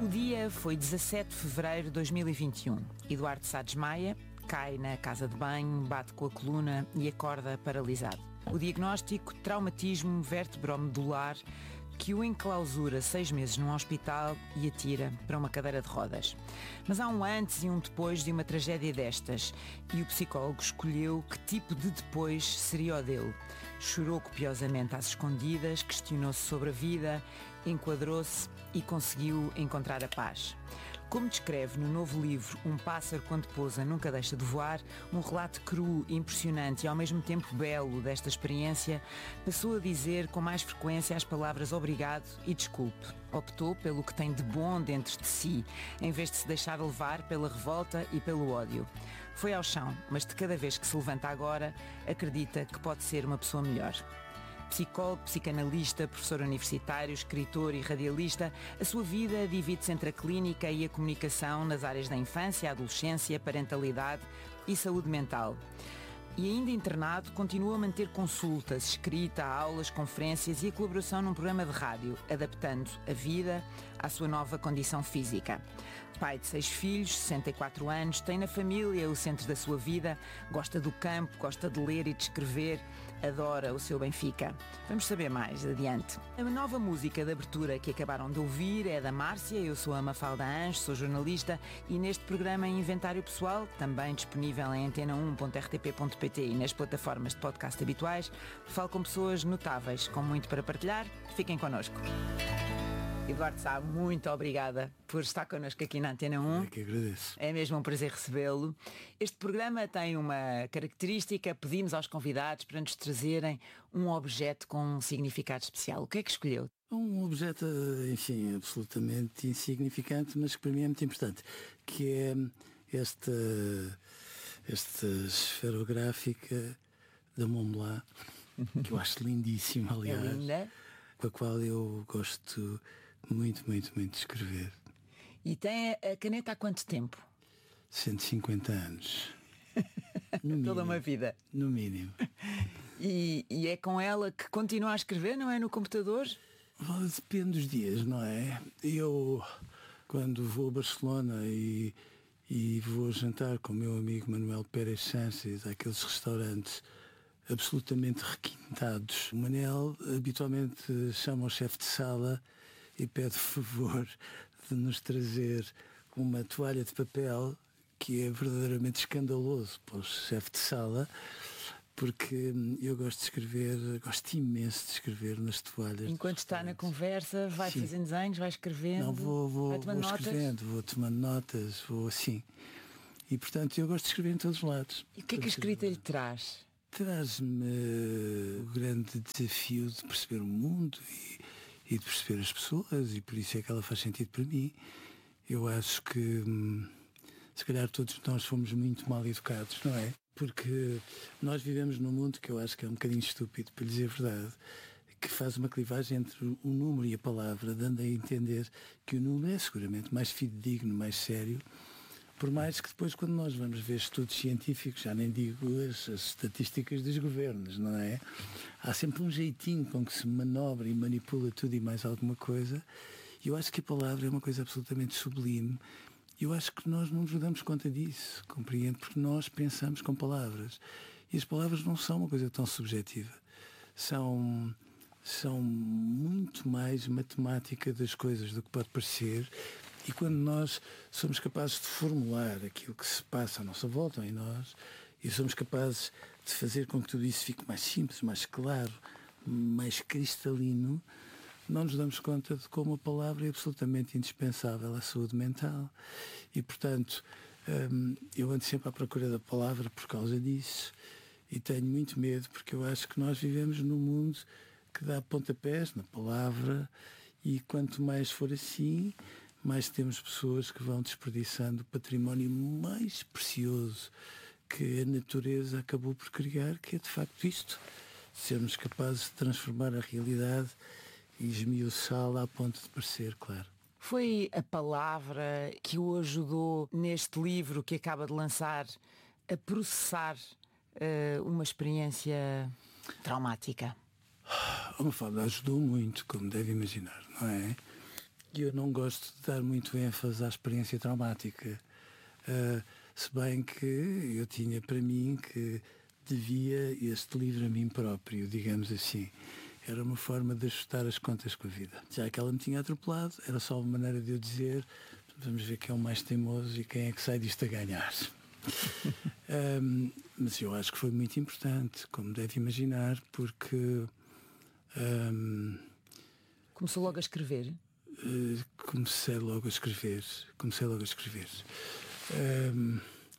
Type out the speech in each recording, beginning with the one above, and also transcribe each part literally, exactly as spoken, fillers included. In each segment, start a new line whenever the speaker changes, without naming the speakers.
O dia foi dezassete de fevereiro de dois mil e vinte e um. Eduardo Sá desmaia, cai na casa de banho, bate com a coluna e acorda paralisado. O diagnóstico, traumatismo vertebromedular, que o enclausura seis meses num hospital e atira para uma cadeira de rodas. Mas há um antes e um depois de uma tragédia destas, e o psicólogo escolheu que tipo de depois seria o dele. Chorou copiosamente às escondidas, questionou-se sobre a vida, enquadrou-se e conseguiu encontrar a paz. Como descreve no novo livro Um Pássaro Quando Pousa Nunca Deixa de Voar, um relato cru, impressionante e ao mesmo tempo belo desta experiência, passou a dizer com mais frequência as palavras obrigado e desculpe. Optou pelo que tem de bom dentro de si, em vez de se deixar levar pela revolta e pelo ódio. Foi ao chão, mas de cada vez que se levanta agora, acredita que pode ser uma pessoa melhor. Psicólogo, psicanalista, professor universitário, escritor e radialista, a sua vida divide-se entre a clínica e a comunicação nas áreas da infância, adolescência, parentalidade e saúde mental. E ainda internado, continua a manter consultas, escrita, aulas, conferências e a colaboração num programa de rádio, adaptando a vida à sua nova condição física. Pai de seis filhos, sessenta e quatro anos, tem na família o centro da sua vida, gosta do campo, gosta de ler e de escrever, adora o seu Benfica. Vamos saber mais adiante. A nova música de abertura que acabaram de ouvir é da Márcia, eu sou a Mafalda Anjos, sou jornalista e neste programa em Inventário Pessoal, também disponível em antena um ponto r t p ponto p t e nas plataformas de podcast habituais, falo com pessoas notáveis, com muito para partilhar. Fiquem connosco. Eduardo Sá, muito obrigada por estar connosco aqui na Antena um.
É que agradeço.
É mesmo um prazer recebê-lo. Este programa tem uma característica, pedimos aos convidados para nos trazerem um objeto com um significado especial. O que é que escolheu?
Um objeto, enfim, absolutamente insignificante, mas que para mim é muito importante, que é esta, esta esferográfica da Montblanc, que eu acho lindíssima, aliás.
É linda.
Com a qual eu gosto muito, muito, muito de escrever.
E tem a caneta há quanto tempo?
cento e cinquenta anos. No mínimo,
toda uma vida.
No mínimo.
E, e é com ela que continua a escrever, não é no computador?
Depende dos dias, não é? Eu, quando vou a Barcelona e, e vou jantar com o meu amigo Manuel Pérez Sánchez, àqueles restaurantes absolutamente requintados. O Manel habitualmente chama o chefe de sala e pede favor de nos trazer uma toalha de papel, que é verdadeiramente escandaloso para o chefe de sala, porque eu gosto de escrever, gosto imenso de escrever nas toalhas.
Enquanto está na conversa, vai
Sim.
fazendo desenhos, vai escrevendo,
Não, vou, vou,
vai tomando
vou
notas?
escrevendo, vou tomando notas, vou assim. E portanto eu gosto de escrever em todos os lados.
E o que é que a escrita lhe traz?
Traz-me o grande desafio de perceber o mundo e, e de perceber as pessoas, e por isso é que ela faz sentido para mim. Eu acho que hum, se calhar todos nós fomos muito mal educados, não é? Porque nós vivemos num mundo que eu acho que é um bocadinho estúpido, para lhe dizer a verdade, que faz uma clivagem entre o número e a palavra, dando a entender que o número é seguramente mais fidedigno, mais sério. Por mais que depois, quando nós vamos ver estudos científicos, já nem digo as, as estatísticas dos governos, não é? Há sempre um jeitinho com que se manobra e manipula tudo e mais alguma coisa. E eu acho que a palavra é uma coisa absolutamente sublime. E eu acho que nós não nos damos conta disso, compreende? Porque nós pensamos com palavras. E as palavras não são uma coisa tão subjetiva. São... são muito mais matemática das coisas do que pode parecer. E quando nós somos capazes de formular aquilo que se passa à nossa volta, em nós, e somos capazes de fazer com que tudo isso fique mais simples, mais claro, mais cristalino, não nos damos conta de como a palavra é absolutamente indispensável à saúde mental. E, portanto, eu ando sempre à procura da palavra por causa disso. E tenho muito medo, porque eu acho que nós vivemos num mundo que dá pontapés na palavra, e quanto mais for assim, mais temos pessoas que vão desperdiçando o património mais precioso que a natureza acabou por criar, que é de facto isto, sermos capazes de transformar a realidade e esmiuçá-la a ponto de parecer, claro.
Foi a palavra que o ajudou neste livro que acaba de lançar a processar uh, uma experiência traumática?
Uma fala ajudou muito, como deve imaginar, não é? eu não gosto de dar muito ênfase à experiência traumática. Uh, se bem que eu tinha para mim que devia este livro a mim próprio, digamos assim. Era uma forma de ajustar as contas com a vida. Já que ela me tinha atropelado, era só uma maneira de eu dizer: vamos ver quem é o mais teimoso e quem é que sai disto a ganhar. um, mas eu acho que foi muito importante, como deve imaginar, porque... Um,
Começou logo a escrever?
Uh, comecei logo a escrever. Comecei logo a escrever. Um,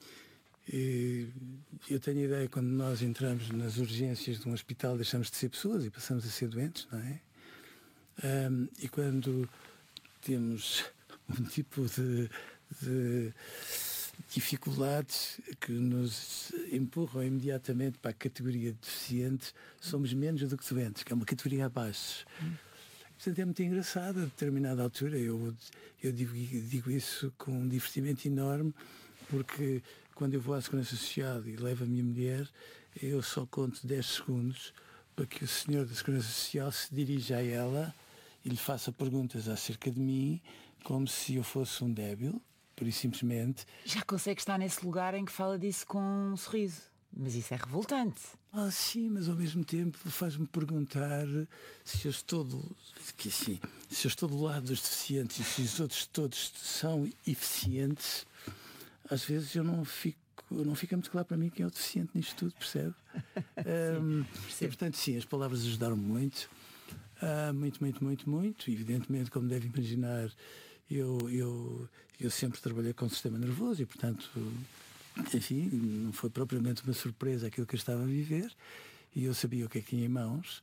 E eu tenho a ideia, quando nós entramos nas urgências de um hospital, deixamos de ser pessoas e passamos a ser doentes, não é? Um, e quando temos um tipo de, de dificuldades que nos empurram imediatamente para a categoria de deficientes, somos menos do que doentes, que é uma categoria abaixo. Hum. Portanto, é muito engraçado. A determinada altura, eu, eu digo, digo isso com um divertimento enorme, porque quando eu vou à Segurança Social e levo a minha mulher, eu só conto dez segundos para que o senhor da Segurança Social se dirija a ela e lhe faça perguntas acerca de mim, como se eu fosse um débil, por isso simplesmente.
Já consegue estar nesse lugar em que fala disso com um sorriso. Mas isso é revoltante.
Ah, sim, mas ao mesmo tempo faz-me perguntar se eu estou do, que, assim, se eu estou do lado dos deficientes e se os outros todos são eficientes. Às vezes eu não fico, não fica muito claro para mim quem é o deficiente nisto tudo, percebe? um, e, portanto, sim, as palavras ajudaram muito, uh, muito, muito, muito, muito. Evidentemente, como deve imaginar, eu, eu, eu sempre trabalhei com o sistema nervoso e, portanto, enfim, não foi propriamente uma surpresa aquilo que eu estava a viver e eu sabia o que é que tinha em mãos.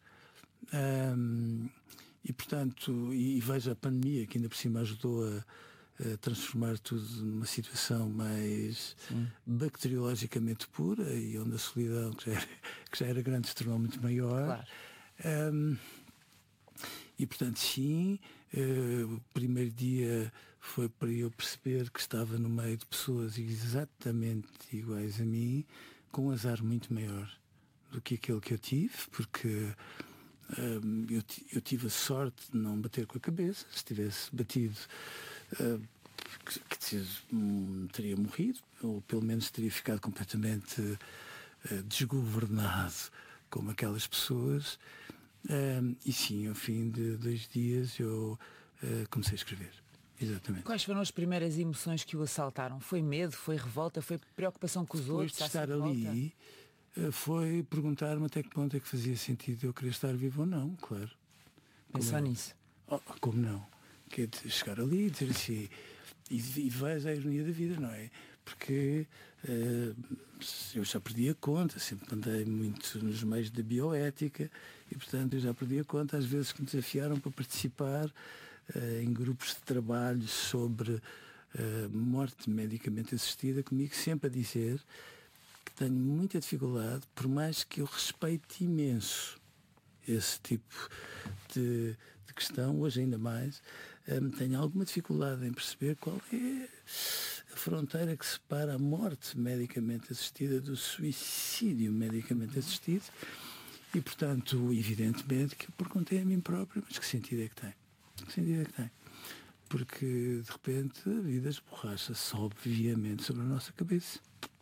Um, e, portanto, e, e vejo a pandemia, que ainda por cima ajudou a transformar tudo numa situação mais Sim. bacteriologicamente pura e onde a solidão, que já era, que já era grande, se tornou muito maior.
Claro.
Um, e, portanto, sim, uh, o primeiro dia foi para eu perceber que estava no meio de pessoas exatamente iguais a mim, com um azar muito maior do que aquele que eu tive, porque um, eu, eu tive a sorte de não bater com a cabeça. Se tivesse batido, Uh, que, que um, teria morrido, ou pelo menos teria ficado completamente uh, desgovernado como aquelas pessoas. Uh, e sim, ao fim de dois dias eu uh, comecei a escrever. Exatamente.
Quais foram as primeiras emoções que o assaltaram? Foi medo, foi revolta, foi preocupação com os
Depois
outros?
De estar ali, uh, foi perguntar-me até que ponto é que fazia sentido eu querer estar vivo ou não, claro.
Pensar nisso?
Oh, como não? Que é chegar ali e dizer assim, e, e vais à ironia da vida, não é? Porque uh, eu já perdi a conta, sempre andei muito nos meios da bioética e, portanto, eu já perdi a conta às vezes que me desafiaram para participar uh, em grupos de trabalho sobre uh, morte medicamente assistida, comigo sempre a dizer que tenho muita dificuldade, por mais que eu respeite imenso esse tipo de, de questão, hoje ainda mais, Um, tenho alguma dificuldade em perceber qual é a fronteira que separa a morte medicamente assistida do suicídio medicamente assistido e, portanto, evidentemente que eu perguntei a mim próprio, mas que sentido é que tem? Que sentido é que tem? Porque, de repente, a vida esborracha-se, obviamente, sobre a nossa cabeça.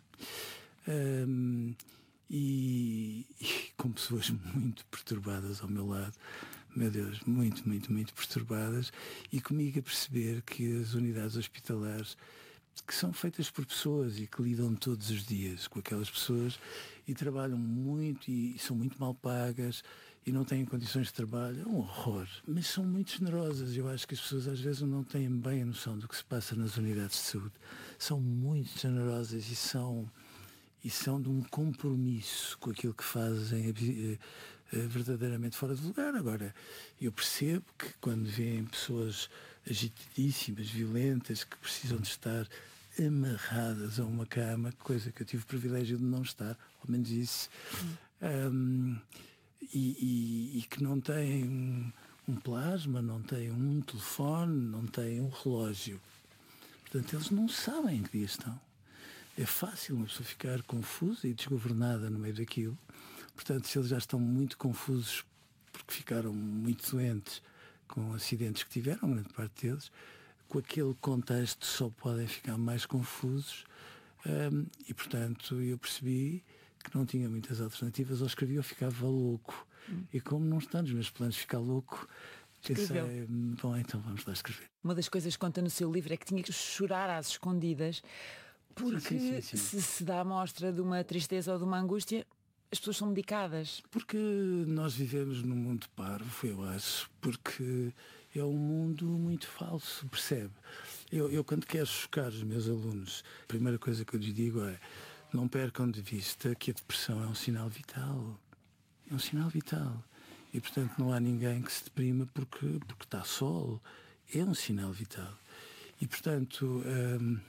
Um, e, e com pessoas muito perturbadas ao meu lado, meu Deus, muito, muito, muito perturbadas, e comigo a perceber que as unidades hospitalares, que são feitas por pessoas e que lidam todos os dias com aquelas pessoas e trabalham muito e, e são muito mal pagas e não têm condições de trabalho, é um horror, mas são muito generosas. Eu acho que as pessoas às vezes não têm bem a noção do que se passa nas unidades de saúde. São muito generosas e são, e são de um compromisso com aquilo que fazem verdadeiramente fora de lugar. Agora, eu percebo que quando veem pessoas agitadíssimas, violentas, que precisam de estar amarradas a uma cama, coisa que eu tive o privilégio de não estar, ao menos isso, um, e, e, e que não têm um, um plasma, não têm um telefone, não têm um relógio. Portanto, eles não sabem em que dia estão. É fácil uma pessoa ficar confusa e desgovernada no meio daquilo. Portanto, se eles já estão muito confusos porque ficaram muito doentes, com acidentes que tiveram, grande parte deles, com aquele contexto só podem ficar mais confusos, um, e portanto eu percebi que não tinha muitas alternativas, ou escrevia ou ficava louco. Hum. E como não está nos meus planos ficar louco, pensei, bom, então vamos lá escrever.
Uma das coisas que conta no seu livro é que tinha que chorar às escondidas, porque sim, sim, sim, sim. se se dá a mostra de uma tristeza ou de uma angústia, as pessoas são medicadas.
Porque nós vivemos num mundo parvo, eu acho, porque é um mundo muito falso, percebe? Eu, eu quando quero chocar os meus alunos, a primeira coisa que eu lhes digo é: não percam de vista que a depressão é um sinal vital. É um sinal vital. E, portanto, não há ninguém que se deprima porque, porque está sol. É um sinal vital. E, portanto, hum,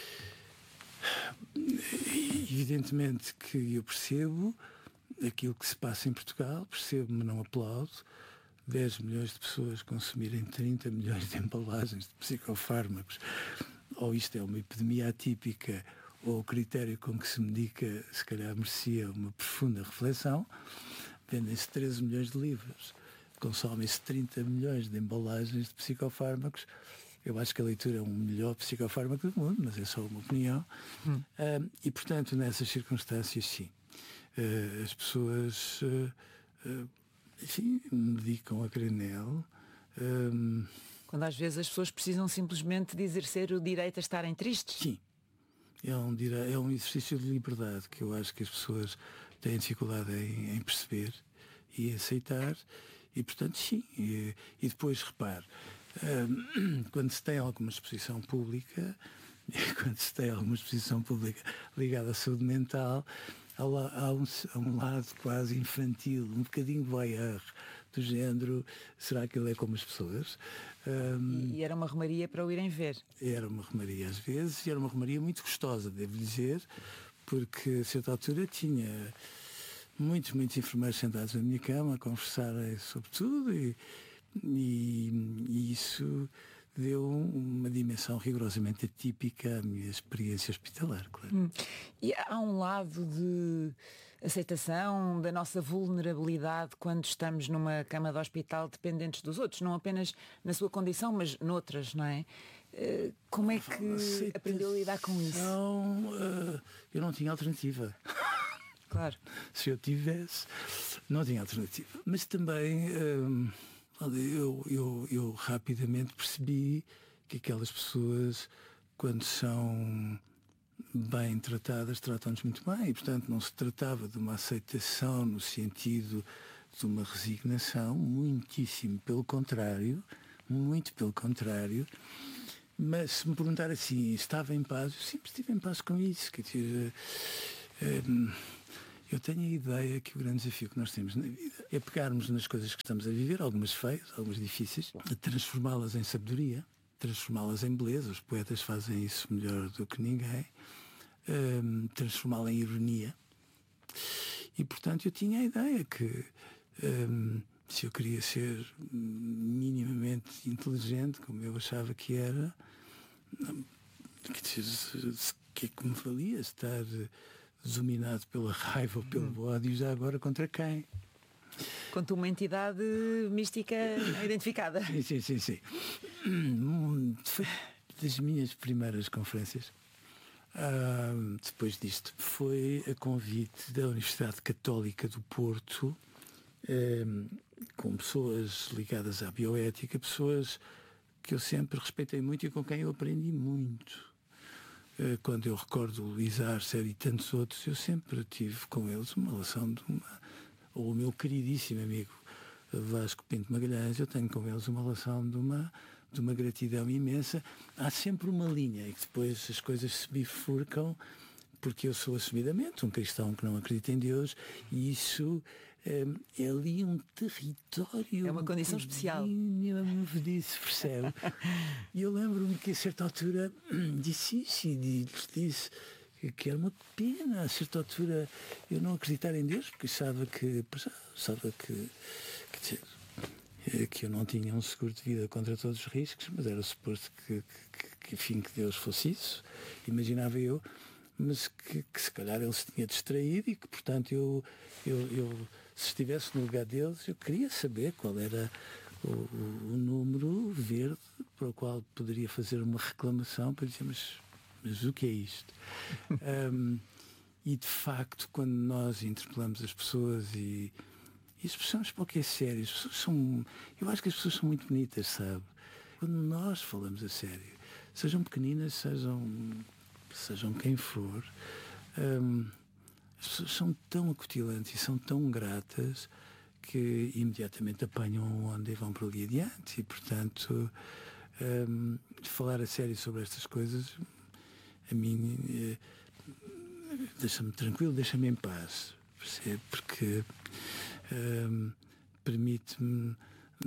evidentemente que eu percebo aquilo que se passa em Portugal, percebo-me, não aplaudo. dez milhões de pessoas consumirem trinta milhões de embalagens de psicofármacos. Ou isto é uma epidemia atípica, ou o critério com que se medica, se calhar merecia uma profunda reflexão. Vendem-se treze milhões de livros, consomem-se trinta milhões de embalagens de psicofármacos. Eu acho que a leitura é o melhor psicofármaco do mundo, mas é só uma opinião. Hum. Uh, e, portanto, nessas circunstâncias, sim, uh, as pessoas uh, uh, enfim, medicam a granel. Uh,
Quando às vezes as pessoas precisam simplesmente de exercer o direito a estarem tristes?
Sim. É um, é um exercício de liberdade que eu acho que as pessoas têm dificuldade em, em perceber e aceitar. E, portanto, sim. E, e depois, repare, um, quando se tem alguma exposição pública, quando se tem alguma exposição pública ligada à saúde mental, há, há, um, há um lado quase infantil, um bocadinho voyeur, do género, será que ele é como as pessoas?
Um, e era uma romaria para o irem ver.
Era uma romaria às vezes, e era uma romaria muito gostosa, devo dizer, porque a certa altura tinha muitos, muitos enfermeiros sentados na minha cama a conversar sobre tudo, e, e, e isso deu uma dimensão rigorosamente atípica à minha experiência hospitalar, claro.
Hum. E há um lado de aceitação da nossa vulnerabilidade quando estamos numa cama de hospital dependentes dos outros, não apenas na sua condição, mas noutras, não é? Como é que aceitação, aprendeu a lidar com isso?
Uh, eu não tinha alternativa.
Claro.
Se eu tivesse, não tinha alternativa. Mas também uh, eu, eu, eu rapidamente percebi que aquelas pessoas, quando são bem tratadas, tratam-nos muito bem, e portanto não se tratava de uma aceitação no sentido de uma resignação, muitíssimo pelo contrário, muito pelo contrário. Mas se me perguntar assim, estava em paz, eu sempre estive em paz com isso. Quer dizer, eu tenho a ideia que o grande desafio que nós temos na vida é pegarmos nas coisas que estamos a viver, algumas feias, algumas difíceis, transformá-las em sabedoria, transformá-las em beleza. Os poetas fazem isso melhor do que ninguém. Um, transformá-la em ironia. E, portanto, eu tinha a ideia que um, se eu queria ser minimamente inteligente, como eu achava que era, o que é que me valia estar dominado pela raiva ou pelo ódio, já agora contra quem?
Contra uma entidade mística identificada.
Sim, sim, sim, sim. Foi das minhas primeiras conferências. Uh, depois disto, foi a convite da Universidade Católica do Porto, um, com pessoas ligadas à bioética, pessoas que eu sempre respeitei muito e com quem eu aprendi muito. Uh, quando eu recordo o Luís Arce e tantos outros, eu sempre tive com eles uma relação de uma... Ou o meu queridíssimo amigo Vasco Pinto Magalhães, eu tenho com eles uma relação de uma... de uma gratidão imensa. Há sempre uma linha e que depois as coisas se bifurcam, porque eu sou assumidamente um cristão que não acredita em Deus, e isso é, é ali um território,
é uma condição um especial,
disse, percebe? E eu lembro-me que a certa altura disse isso e disse que era uma pena a certa altura eu não acreditar em Deus, porque sabia que sabia que, que dizer, que eu não tinha um seguro de vida contra todos os riscos, mas era suposto que, que, que, enfim, que Deus fosse isso, imaginava eu, mas que, que se calhar ele se tinha distraído e que, portanto, eu, eu, eu, se estivesse no lugar deles, eu queria saber qual era, o, o, o número verde para o qual poderia fazer uma reclamação para dizer, mas, mas o que é isto? um, e de facto, quando nós interpelamos as pessoas e, e as pessoas para o que é sério, as pessoas são, eu acho que as pessoas são muito bonitas, sabe? Quando nós falamos a sério, sejam pequeninas, sejam, sejam quem for, um, as pessoas são tão acutilantes e são tão gratas que imediatamente apanham a onda e vão para ali adiante. E, portanto, um, falar a sério sobre estas coisas, a mim, eh, deixa-me tranquilo, deixa-me em paz. Percebe? Porque um, permite-me,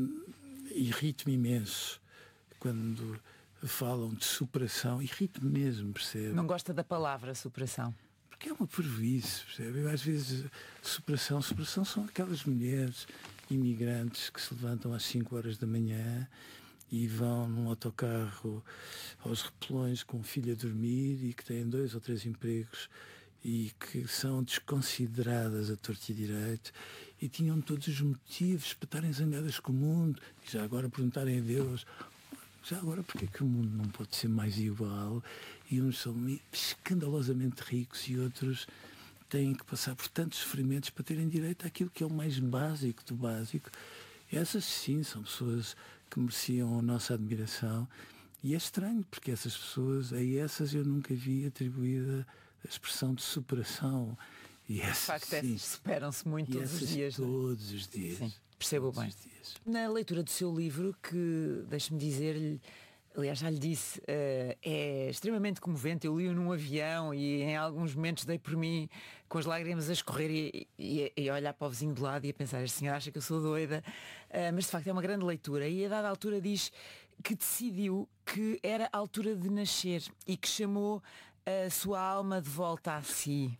irrita-me imenso quando falam de superação, irrita-me mesmo, percebe?
Não gosta da palavra superação?
Porque é uma parvoíce, percebe? Eu, às vezes, superação, superação são aquelas mulheres imigrantes que se levantam às cinco horas da manhã e vão num autocarro aos repelões com o filho a dormir e que têm dois ou três empregos e que são desconsideradas a torto e direito e tinham todos os motivos para estarem zangadas com o mundo e já agora perguntarem a Deus, já agora porque é que o mundo não pode ser mais igual? E uns são escandalosamente ricos e outros têm que passar por tantos sofrimentos para terem direito àquilo que é o mais básico do básico. Essas sim são pessoas que mereciam a nossa admiração e é estranho porque essas pessoas, a essas eu nunca vi atribuída a expressão de superação. E essas,
de facto,
sim,
essas superam-se muito todos os dias.
Todos os dias.
Sim, percebo bem. Na leitura do seu livro, que, deixe-me dizer-lhe, aliás, já lhe disse, uh, é extremamente comovente. Eu li-o num avião e em alguns momentos dei por mim com as lágrimas a escorrer e, e, e a olhar para o vizinho do lado e a pensar, este senhor acha que eu sou doida. Uh, mas de facto é uma grande leitura e a dada altura diz que decidiu que era a altura de nascer e que chamou a sua alma de volta a si.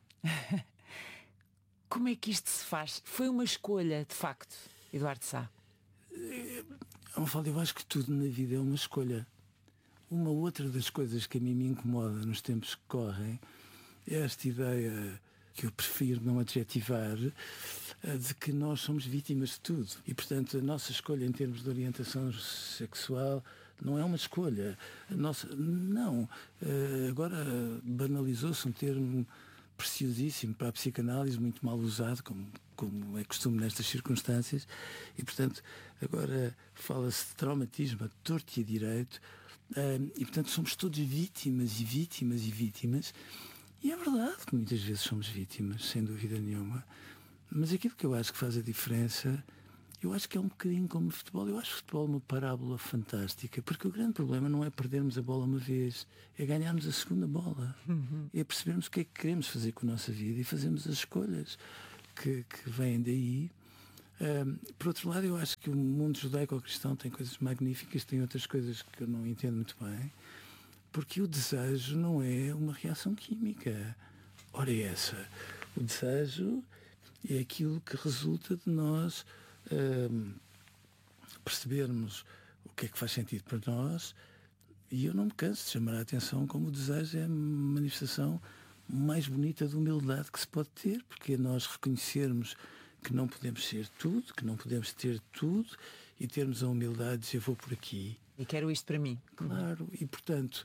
Como é que isto se faz? Foi uma escolha, de facto, Eduardo Sá?
Eu acho que tudo na vida é uma escolha. Uma outra das coisas que a mim me incomoda nos tempos que correm é esta ideia que eu prefiro não adjetivar de que nós somos vítimas de tudo. E, portanto, a nossa escolha em termos de orientação sexual não é uma escolha. A nossa, não. Agora banalizou-se um termo preciosíssimo para a psicanálise, muito mal usado, como, como é costume nestas circunstâncias. E, portanto, agora fala-se de traumatismo a torto e a direito. Uh, e portanto somos todos vítimas e vítimas e vítimas e é verdade que muitas vezes somos vítimas, sem dúvida nenhuma, mas aquilo que eu acho que faz a diferença, eu acho que é um bocadinho como o futebol. Eu acho o futebol uma parábola fantástica, porque o grande problema não é perdermos a bola uma vez, é ganharmos a segunda bola. Uhum. É percebermos o que é que queremos fazer com a nossa vida e fazermos as escolhas que, que vêm daí. Um, por outro lado, eu acho que o mundo judaico-cristão tem coisas magníficas, tem outras coisas que eu não entendo muito bem, porque o desejo não é uma reação química. Ora é essa. O desejo é aquilo que resulta de nós um, percebermos o que é que faz sentido para nós, e eu não me canso de chamar a atenção como o desejo é a manifestação mais bonita de humildade que se pode ter, porque é nós reconhecermos que não podemos ser tudo, que não podemos ter tudo e termos a humildade de dizer vou por aqui.
E quero isto para mim.
Claro, e portanto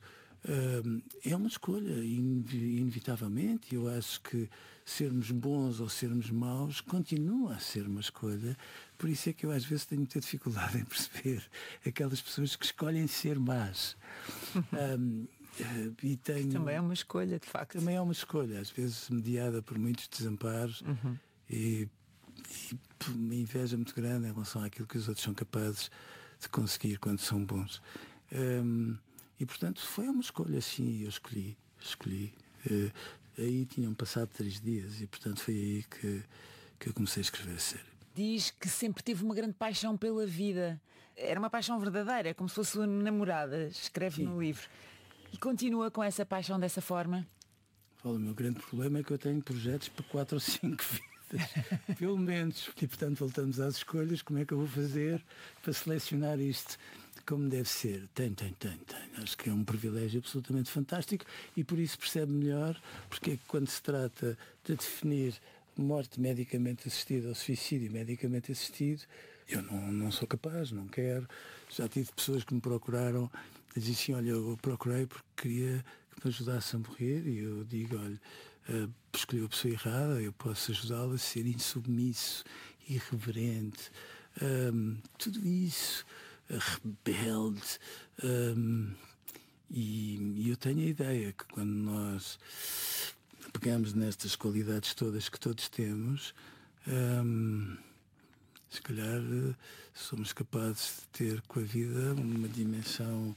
é uma escolha, inevitavelmente. Eu acho que sermos bons ou sermos maus continua a ser uma escolha. Por isso é que eu às vezes tenho muita dificuldade em perceber aquelas pessoas que escolhem ser más. um, e tenho...
Também é uma escolha, de facto.
Também é uma escolha, às vezes mediada por muitos desamparos. Uhum. e E uma inveja muito grande em relação àquilo que os outros são capazes de conseguir quando são bons. Um, e, portanto, foi uma escolha, sim, eu escolhi. escolhi. Uh, aí tinham passado três dias e, portanto, foi aí que, que eu comecei a escrever a série.
Diz que sempre teve uma grande paixão pela vida. Era uma paixão verdadeira, é como se fosse uma namorada, escreve sim. no livro. E continua com essa paixão dessa forma?
Olha, o meu grande problema é que eu tenho projetos para quatro ou cinco vidas. Pelo menos. E portanto voltamos às escolhas. Como é que eu vou fazer para selecionar isto como deve ser? Tem, tem, tem, tem. Acho que é um privilégio absolutamente fantástico e por isso percebe melhor porque é que quando se trata de definir morte medicamente assistida ou suicídio medicamente assistido, eu não, não sou capaz, não quero. Já tive pessoas que me procuraram e diziam assim, olha, eu procurei porque queria que me ajudasse a morrer, e eu digo, olha, uh, escolheu a pessoa errada, eu posso ajudá-la a ser insubmisso, irreverente, um, tudo isso, uh, rebelde. Um, e, e eu tenho a ideia que quando nós pegamos nestas qualidades todas que todos temos, um, se calhar somos capazes de ter com a vida uma dimensão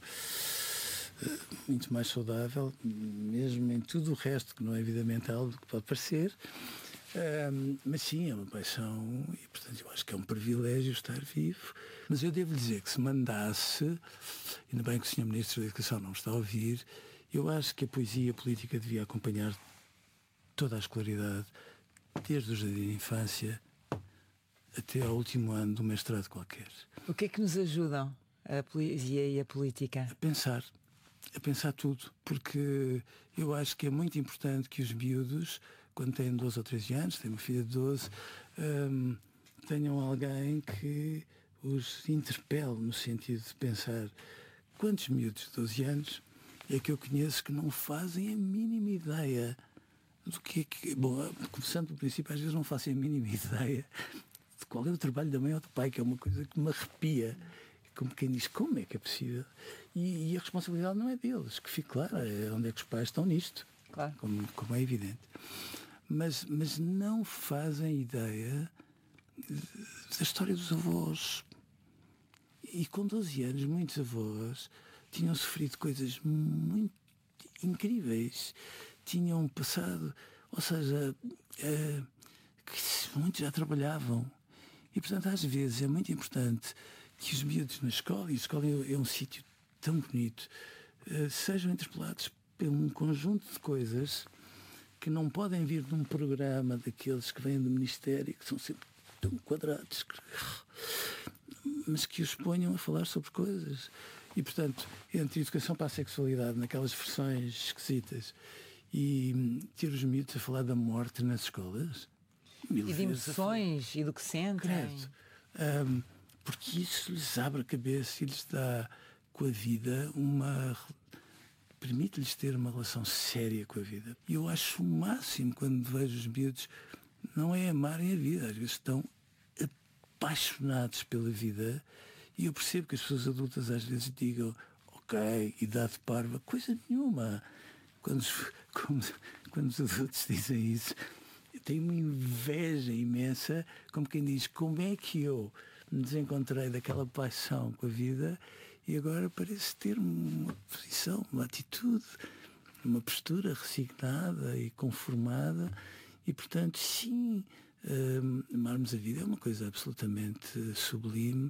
muito mais saudável, mesmo em tudo o resto que não é vida mental do que pode parecer. Um, mas sim, é uma paixão e, portanto, eu acho que é um privilégio estar vivo. Mas eu devo dizer que se mandasse, ainda bem que o senhor Ministro da Educação não está a ouvir, eu acho que a poesia política devia acompanhar toda a escolaridade, desde o jardim de infância até ao último ano do mestrado qualquer.
O que é que nos ajudam a poesia e a política?
A pensar, a pensar tudo, porque eu acho que é muito importante que os miúdos, quando têm doze ou treze anos, têm uma filha de doze, um, tenham alguém que os interpele no sentido de pensar. Quantos miúdos de doze anos é que eu conheço que não fazem a mínima ideia do que é que... Bom, começando pelo princípio, às vezes não fazem a mínima ideia de qual é o trabalho da mãe ou do pai, que é uma coisa que me arrepia. Como quem diz, como é que é possível? E, e a responsabilidade não é deles, que fique claro, é onde é que os pais estão nisto,
claro.
como, como é evidente. Mas, mas não fazem ideia da história dos avós. E com doze anos, muitos avós tinham sofrido coisas muito incríveis. Tinham passado, ou seja, é, que muitos já trabalhavam. E, portanto, às vezes é muito importante que os miúdos na escola, e a escola é, é um sítio tão bonito, uh, sejam interpelados por um conjunto de coisas que não podem vir de um programa daqueles que vêm do Ministério, que são sempre tão quadrados, que... mas que os ponham a falar sobre coisas. E, portanto, entre educação para a sexualidade, naquelas versões esquisitas, e ter os miúdos a falar da morte nas escolas...
E de emoções e do que sentem.
Um, porque isso lhes abre a cabeça e lhes dá com a vida uma... permite-lhes ter uma relação séria com a vida. E eu acho o máximo quando vejo os miúdos, não é amarem a vida, às vezes estão apaixonados pela vida, e eu percebo que as pessoas adultas às vezes digam, ok, idade parva, coisa nenhuma. Quando os, quando, quando os adultos dizem isso, tenho uma inveja imensa, como quem diz, como é que eu me desencontrei daquela paixão com a vida e agora parece ter uma posição, uma atitude, uma postura resignada e conformada. E, portanto, sim, um, amarmos a vida é uma coisa absolutamente sublime,